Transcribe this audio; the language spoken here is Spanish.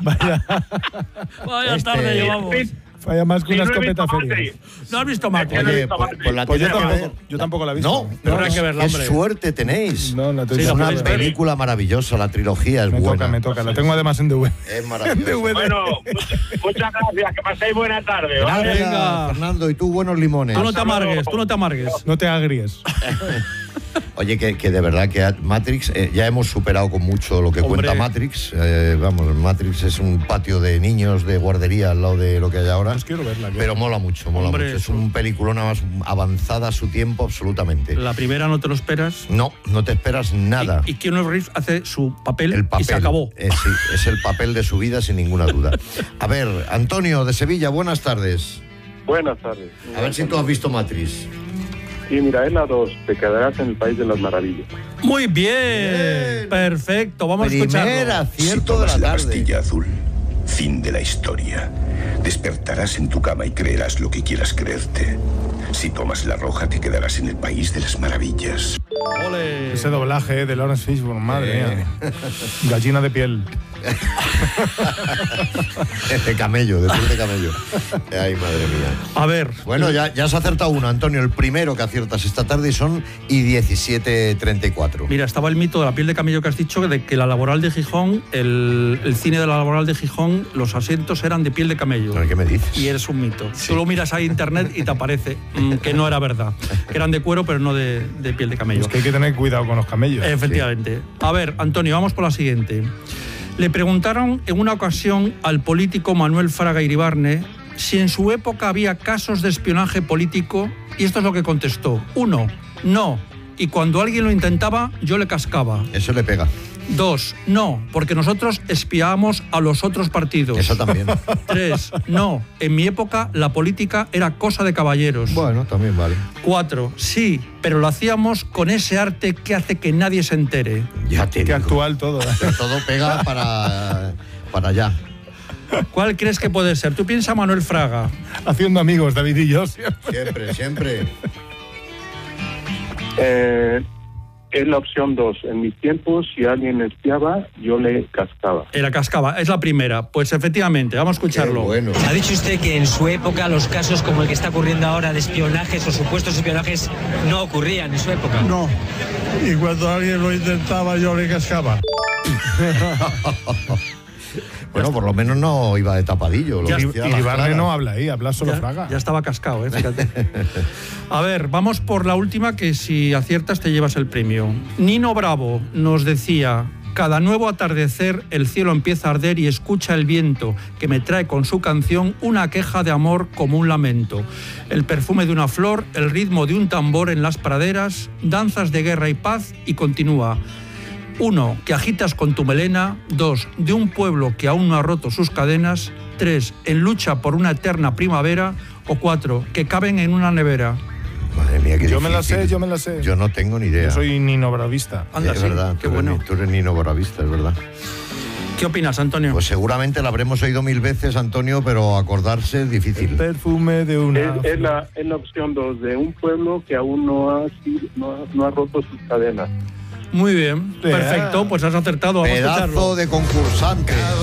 Vaya tarde llevamos. Falla más que una escopeta feria. ¿No has visto Matrix? Oye, pues la tienes que ver. Yo tampoco la he visto. No, pero hay que verla, qué hombre. suerte tenéis. No, la tengo es que una ver. película maravillosa, la trilogía es buena. Me toca. La tengo además en DVD. Es maravillosa. Bueno, muchas gracias, que paséis buena tarde, ¿vale? Gracias, Venga. Fernando, y tú buenos limones. Tú no te amargues. No te agries. Oye, que de verdad que Matrix, ya hemos superado con mucho lo que Hombre. cuenta Matrix. Vamos, Matrix es un patio de niños de guardería al lado de lo que hay ahora. Pues quiero verla. Pero mola mucho, Hombre, mucho. Es un peliculón más avanzada a su tiempo, absolutamente. La primera no te lo esperas. No te esperas nada. Y Keanu Reeves hace su papel, El papel. y se acabó. Sí, es el papel de su vida sin ninguna duda. A ver, Antonio de Sevilla, buenas tardes. Buenas tardes. A ver si tú has visto Matrix. Sí, mira, es la 2. Te quedarás en el País de las Maravillas. Muy bien. Perfecto. Vamos a escucharlo. Primer acierto Si de tomas la la tarde. pastilla azul, fin de la historia. Despertarás en tu cama y creerás lo que quieras creerte. Si tomas la roja, te quedarás en el País de las Maravillas. Ole. Ese doblaje de Lawrence Fishburne, madre mía. Gallina de piel. De camello, de piel de camello. Ay, madre mía. A ver. Bueno, ya has acertado uno, Antonio. El primero que aciertas esta tarde son y 17:34. Mira, estaba el mito de la piel de camello que has dicho, de que la Laboral de Gijón, el cine de la Laboral de Gijón, los asientos eran de piel de camello. ¿Qué me dices? Y eres un mito. Sí. Tú lo miras ahí en internet y te aparece que no era verdad. Que eran de cuero, pero no de piel de camello. Es que hay que tener cuidado con los camellos. Efectivamente. A ver, Antonio, vamos por la siguiente. Le preguntaron en una ocasión al político Manuel Fraga Iribarne si en su época había casos de espionaje político, y esto es lo que contestó. 1, no. Y cuando alguien lo intentaba, yo le cascaba. Eso le pega. 2, no, porque nosotros espiábamos a los otros partidos. Eso también. 3, no, en mi época la política era cosa de caballeros. Bueno, también vale. 4, sí, pero lo hacíamos con ese arte que hace que nadie se entere. Ya te Qué digo. actual todo. Pero todo pega para allá. ¿Cuál crees que puede ser? Tú piensa Manuel Fraga. Haciendo amigos, David y yo. Siempre. Es la opción 2. En mis tiempos, si alguien espiaba, yo le cascaba. La cascaba, es la primera. Pues efectivamente, vamos a escucharlo. Qué bueno. Ha dicho usted que en su época los casos como el que está ocurriendo ahora de espionajes o supuestos espionajes no ocurrían en su época. No. Y cuando alguien lo intentaba, yo le cascaba. Bueno, por lo menos no iba de tapadillo. Lo Ya, decía a Y las Ibarne claras. no habla ahí, habla solo Fraga. Ya estaba cascado, fíjate. A ver, vamos por la última, que si aciertas te llevas el premio. Nino Bravo nos decía: cada nuevo atardecer el cielo empieza a arder y escucha el viento que me trae con su canción una queja de amor como un lamento. El perfume de una flor, el ritmo de un tambor en las praderas, danzas de guerra y paz, y continúa. 1, que agitas con tu melena. 2, de un pueblo que aún no ha roto sus cadenas. 3, en lucha por una eterna primavera. O 4, que caben en una nevera. Madre mía, qué Yo me la difícil. sé, yo me la sé. Yo no tengo ni idea. Yo soy Nino Bravista. Anda, es sí, verdad, qué bueno. Tú eres Nino Boravista, es verdad. ¿Qué opinas, Antonio? Pues seguramente la habremos oído 1000 veces, Antonio, pero acordarse es difícil. El perfume de una... Es la opción 2. De un pueblo que aún no ha roto sus cadenas. Muy bien, perfecto, pues has acertado. Vamos a escucharlo. Pedazo de concursante.